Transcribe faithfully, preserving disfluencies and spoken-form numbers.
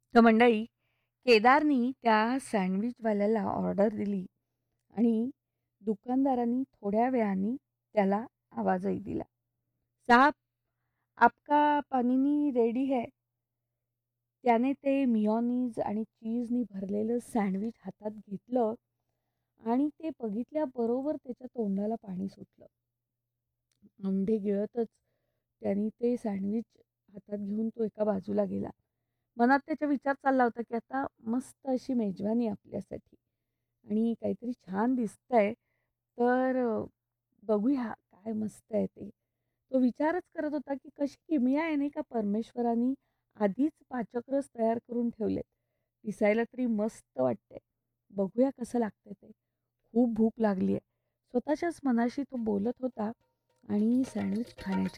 तर मंडळी, केदारनी त्या सँडविचवाल्याला ऑर्डर दिली आणि दुकानदारांनी थोड्या वेळाने त्याला आवाजही दिला. "साहब, आपका पनीनी रेडी है." त्याने ते मेयोनीज आणि चीजनी भरलेलं सँडविच हातात घेतलं आणि ते बघितल्याबरोबर त्याच्या तोंडाला पाणी सुटलं. अंडे गिळतच त्याने ते सँडविच हातात घेऊन तो एका बाजूला गेला. मनात त्याचा विचार चालला होता, की आता मस्त अशी मेजवानी आपल्यासाठी आणि काहीतरी छान दिसतंय, तर अ, बघूया काय मस्त आहे ते. तो विचारच करत होता, की कशी किमया आहे नाही का परमेश्वराने आधीच पाचक रस तयार करून ठेवलेत. दिसायला तरी मस्त वाटतंय. बघूया कसं लागतंय ते. खूप भूक लागली आहे. स्वतःच्याच मनाशी तो बोलत होता आणि सँडविच खाण्याची